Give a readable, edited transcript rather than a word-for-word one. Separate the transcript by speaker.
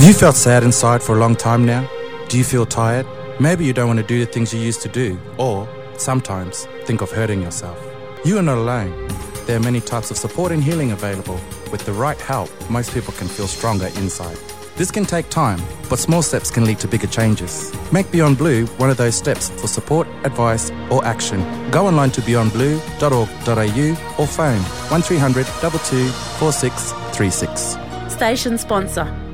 Speaker 1: you felt sad inside for a long time now? Do you feel tired? Maybe you don't want to do the things you used to do, or sometimes think of hurting yourself. You are not alone. There are many types of support and healing available. With the right help, most people can feel stronger inside. This can take time, but small steps can lead to bigger changes. Make Beyond Blue one of those steps for support, advice or action. Go online to beyondblue.org.au or phone 1300 22 4636.
Speaker 2: Station sponsor.